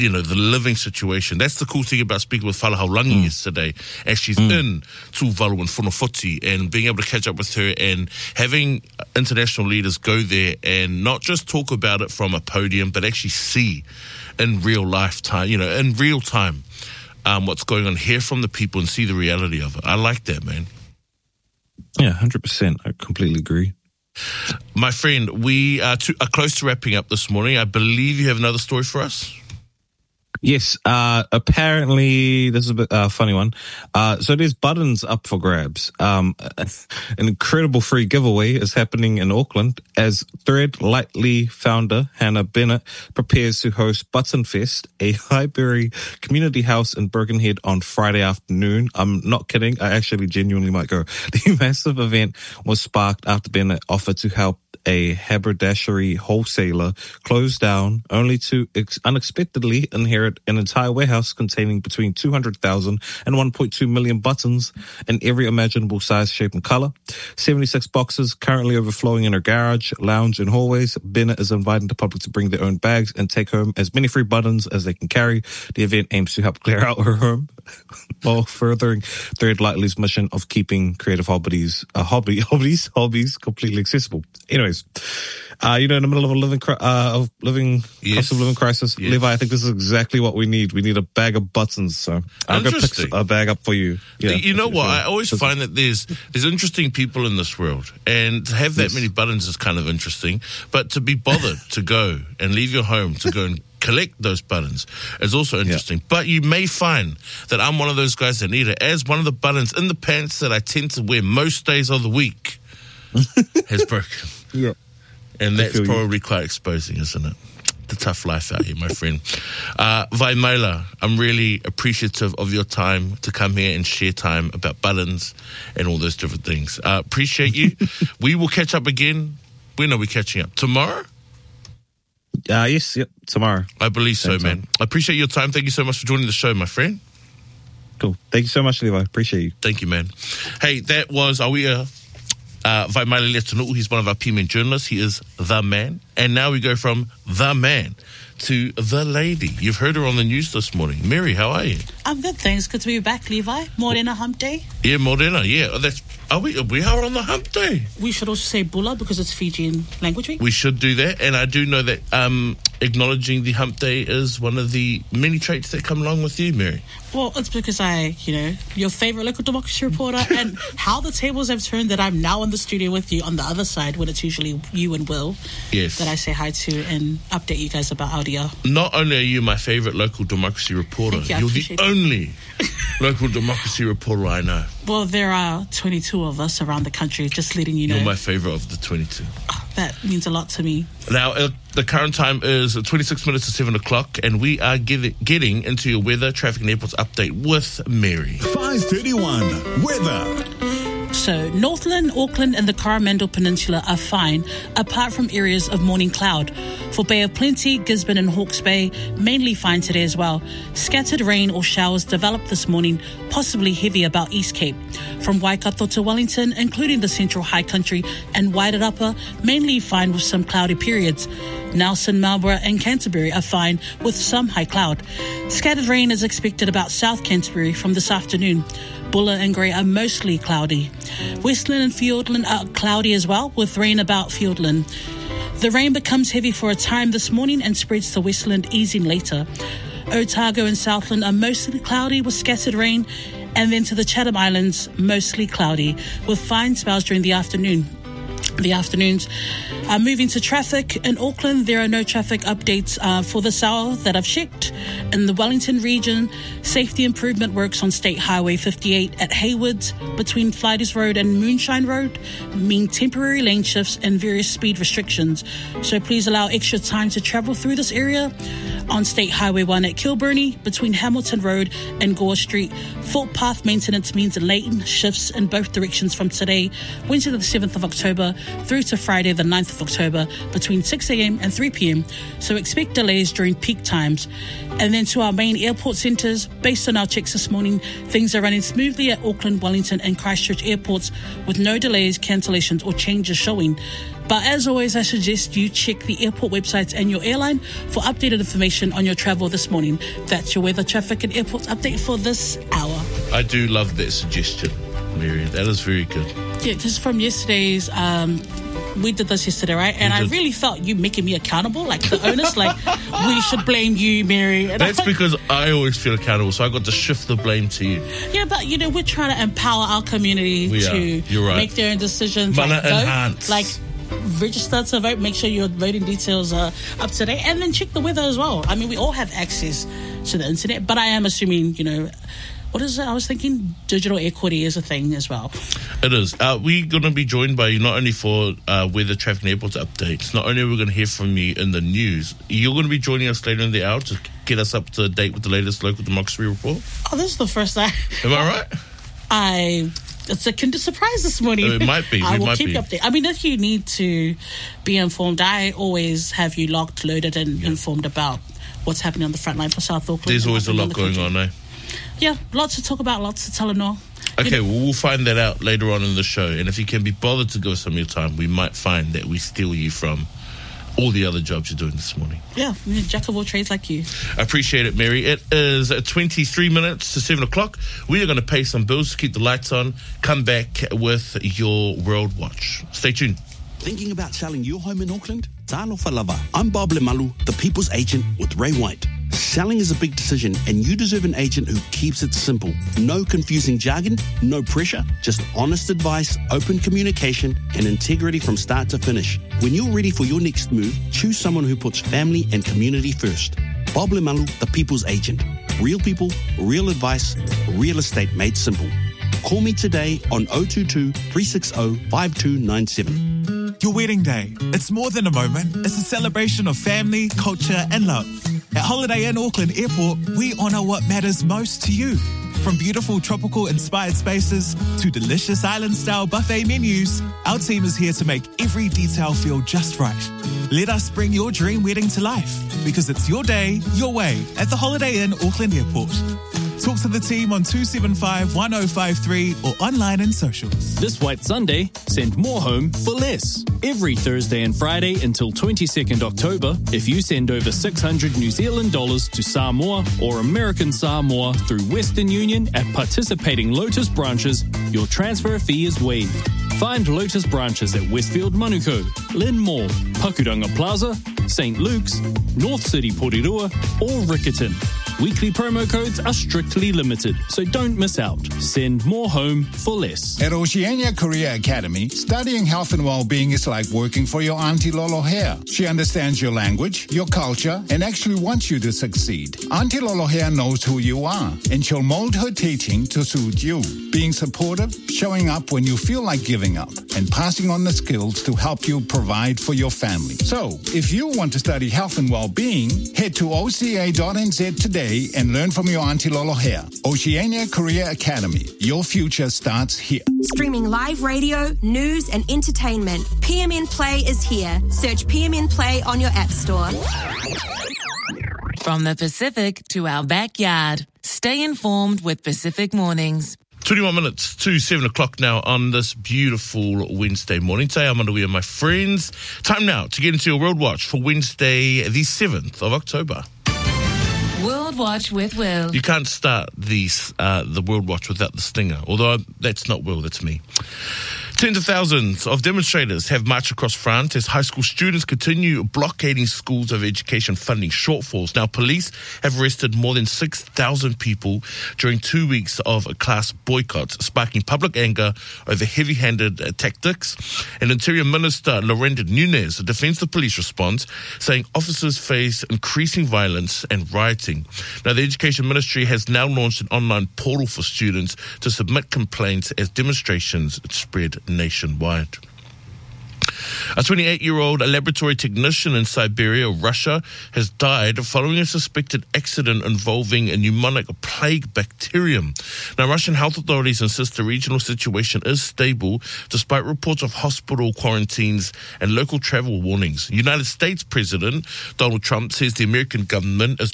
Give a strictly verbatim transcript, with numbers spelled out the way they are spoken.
you know, the living situation. That's the cool thing about speaking with Falahaurangi mm. yesterday, as she's mm. in Tuvalu and Whanawhiti, and being able to catch up with her and having international leaders go there and not just talk about it from a podium, but actually see in real life time, you know, in real time, um, what's going on, hear from the people and see the reality of it. I like that, man. Yeah, one hundred percent. I completely agree. My friend, we are, to, are close to wrapping up this morning. I believe you have another story for us. Yes, uh, apparently, this is a bit uh, funny one. Uh, so there's buttons up for grabs. Um, an incredible free giveaway is happening in Auckland as Thread Lightly founder Hannah Bennett prepares to host Button Fest, a Highbury community house in Birkenhead on Friday afternoon. I'm not kidding. I actually genuinely might go. The massive event was sparked after Bennett offered to help a haberdashery wholesaler closed down only to ex- unexpectedly inherit an entire warehouse containing between two hundred thousand and one point two million buttons in every imaginable size, shape and color. seventy-six boxes currently overflowing in her garage, lounge and hallways. Bennett is inviting the public to bring their own bags and take home as many free buttons as they can carry. The event aims to help clear out her home while furthering Thread Lightly's mission of keeping creative hobbies, uh, hobby, hobbies, hobbies completely accessible. Anyways, uh, you know, in the middle of a living, cri- uh, of living, yes. cost of living crisis, yes. Levi, I think this is exactly what we need. We need a bag of buttons. So I'm going to pick a bag up for you. Yeah, you know what? I always find that there's there's interesting people in this world, and to have that yes. many buttons is kind of interesting. But to be bothered to go and leave your home to go and collect those buttons is also interesting. Yeah. But you may find that I'm one of those guys that need it, as one of the buttons in the pants that I tend to wear most days of the week has broken. Yeah. And that's probably you. quite exposing, isn't it? The tough life out here, my friend. Uh, Vaimaila, I'm really appreciative of your time to come here and share time about buttons and all those different things. Uh, appreciate you. We will catch up again. When are we catching up? Tomorrow? Uh, yes, yep, tomorrow. I believe so, Same man. Time. I appreciate your time. Thank you so much for joining the show, my friend. Cool. Thank you so much, Levi. Appreciate you. Thank you, man. Hey, that was Awia uh, Vaimaila Letunu'u. He's one of our P-Men journalists. He is the man. And now we go from the man to the lady. You've heard her on the news this morning. Mary, how are you? I'm good, thanks. Good to be back, Levi. Morena hump day. Yeah, Morena, yeah. That's, are we, we are on the hump day. We should also say bula because it's Fijian language week. We should do that. And I do know that um, acknowledging the hump day is one of the many traits that come along with you, Mary. Well, it's because I, you know, your favourite local democracy reporter, and how the tables have turned that I'm now in the studio with you on the other side when it's usually you and Will. Yes. That I say hi to and update you guys about Aotea. Not only are you my favourite local democracy reporter, you, you're the only local democracy reporter I know. Well, there are twenty-two of us around the country, just letting you know. You're my favourite of the twenty-two. Oh, that means a lot to me. Now, uh, the current time is twenty-six minutes to seven o'clock, and we are get- getting into your weather, traffic and airports update with Mary. five thirty-one, weather. So, Northland, Auckland and the Coromandel Peninsula are fine, apart from areas of morning cloud. For Bay of Plenty, Gisborne and Hawke's Bay, mainly fine today as well. Scattered rain or showers developed this morning, possibly heavy about East Cape. From Waikato to Wellington, including the Central High Country and Wairarapa, mainly fine with some cloudy periods. Nelson, Marlborough and Canterbury are fine with some high cloud. Scattered rain is expected about South Canterbury from this afternoon. Bulla and Grey are mostly cloudy. Westland and Fiordland are cloudy as well, with rain about Fiordland. The rain becomes heavy for a time this morning and spreads to Westland, easing later. Otago and Southland are mostly cloudy with scattered rain, and then to the Chatham Islands, mostly cloudy, with fine spells during the afternoon. The afternoons. Uh, moving to traffic in Auckland, there are no traffic updates uh, for this hour that I've checked. In the Wellington region, safety improvement works on State Highway fifty-eight at Hayward between Flighters Road and Moonshine Road mean temporary lane shifts and various speed restrictions. So please allow extra time to travel through this area. On State Highway one at Kilburnie between Hamilton Road and Gore Street, footpath maintenance means lane shifts in both directions from today, Wednesday the seventh of October, through to Friday the ninth of October between six a.m. and three p.m. So expect delays during peak times. And then to our main airport centres, based on our checks this morning, things are running smoothly at Auckland, Wellington and Christchurch airports with no delays, cancellations or changes showing. But as always, I suggest you check the airport websites and your airline for updated information on your travel this morning. That's your weather, traffic and airports update for this hour. I do love that suggestion, Mary. That is very good. Yeah, because from yesterday's... Um, we did this yesterday, right? And I really felt you making me accountable, like the onus, like we should blame you, Mary. And That's I, because I always feel accountable, so I got to shift the blame to you. Yeah, but you know, we're trying to empower our community We to are. You're right. make their own decisions. Mana like, vote, enhance. like register to vote, make sure your voting details are up to date, and then check the weather as well. I mean, we all have access to the internet, but I am assuming, you know, what is it? I was thinking digital equity is a thing as well. It is. Uh, we're going to be joined by you not only for uh, weather, traffic and airports updates, not only are we going to hear from you in the news, you're going to be joining us later in the hour to get us up to date with the latest local democracy report. Oh, this is the first time. Am I right? I... It's a kinder surprise this morning. Oh, it might be. I it will might keep be. you updated. I mean, if you need to be informed, I always have you locked, loaded, and yeah. informed about what's happening on the front line for South Auckland. There's always a lot the going country. on, eh? Yeah, lots to talk about, lots to tell and all. Okay, you know, well, we'll find that out later on in the show. And if you can be bothered to give us some of your time, we might find that we steal you from all the other jobs you're doing this morning. Yeah, jack of all trades like you. I appreciate it, Mary. It is twenty-three minutes to seven o'clock. We are going to pay some bills to keep the lights on. Come back with your World Watch. Stay tuned. Thinking about selling your home in Auckland? Talofa lava. I'm Bob Lemalu, the People's Agent with Ray White. Selling is a big decision, and you deserve an agent who keeps it simple. No confusing jargon, no pressure, just honest advice, open communication, and integrity from start to finish. When you're ready for your next move, choose someone who puts family and community first. Bob Lemalu, the People's Agent. Real people, real advice, real estate made simple. Call me today on zero two two, three six zero, five two nine seven. Your wedding day. It's more than a moment. It's a celebration of family, culture, and love. At Holiday Inn Auckland Airport, we honour what matters most to you. From beautiful tropical-inspired spaces to delicious island-style buffet menus, our team is here to make every detail feel just right. Let us bring your dream wedding to life, because it's your day, your way, at the Holiday Inn Auckland Airport. Talk to the team on two seven five, one oh five three or online and socials. This White Sunday, send more home for less. Every Thursday and Friday until twenty-second October, if you send over six hundred New Zealand dollars to Samoa or American Samoa through Western Union at participating Lotus branches, your transfer fee is waived. Find Lotus branches at Westfield Manukau, Lynn Mall, Pakuranga Plaza, Saint Luke's, North City Porirua, or Rickerton. Weekly promo codes are strictly limited, so don't miss out. Send more home for less. At Oceania Career Academy, studying health and well-being is like working for your Auntie Lolo Hair. She understands your language, your culture, and actually wants you to succeed. Auntie Lolo Hair knows who you are, and she'll mold her teaching to suit you. Being supportive, showing up when you feel like giving up, and passing on the skills to help you provide for your family. So, if you want to study health and well-being, head to O C A dot N Z today and learn from your Auntie Lolo Hair. Oceania Career Academy. Your future starts here. Streaming live radio, news and entertainment. P M N Play is here. Search P M N Play on your app store. From the Pacific to our backyard. Stay informed with Pacific Mornings. twenty-one minutes to seven o'clock now on this beautiful Wednesday morning. Today I'm underway with my friends. Time now to get into your World Watch for Wednesday the seventh of October. World Watch with Will. You can't start these, uh, the World Watch without the stinger, although that's not Will, that's me. Tens of thousands of demonstrators have marched across France as high school students continue blockading schools over education funding shortfalls. Now, police have arrested more than six thousand people during two weeks of class boycotts, sparking public anger over heavy-handed uh, tactics. And Interior Minister Lorenda Nunes defends the police response, saying officers face increasing violence and rioting. Now, the Education Ministry has now launched an online portal for students to submit complaints as demonstrations spread nationwide. A twenty-eight-year-old laboratory technician in Siberia, Russia, has died following a suspected accident involving a pneumonic plague bacterium. Now, Russian health authorities insist the regional situation is stable despite reports of hospital quarantines and local travel warnings. United States President Donald Trump says the American government is